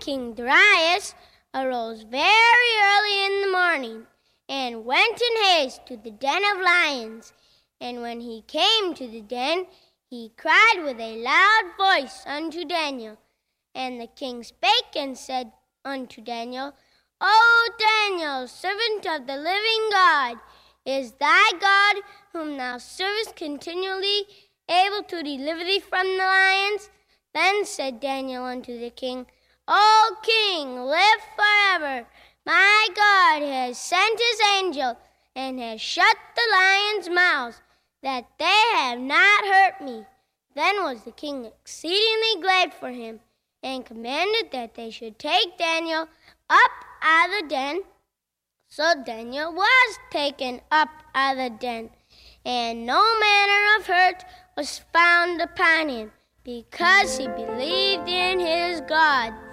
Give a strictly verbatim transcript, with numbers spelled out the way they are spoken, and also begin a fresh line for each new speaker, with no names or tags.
King Darius arose very early in the morning, and went in haste to the den of lions. And when he came to the den, he cried with a loud voice unto Daniel. And the king spake and said unto Daniel, O Daniel, servant of the living God, is thy God, whom thou servest continually, able to deliver thee from the lions? Then said Daniel unto the king, O king, live forever. My God has sent his angel, and has shut the lions' mouths, that they have not hurt me. Then was the king exceedingly glad for him, and commanded that they should take Daniel up out of the den. So Daniel was taken up out of the den, and no manner of hurt was found upon him, because he believed in his God.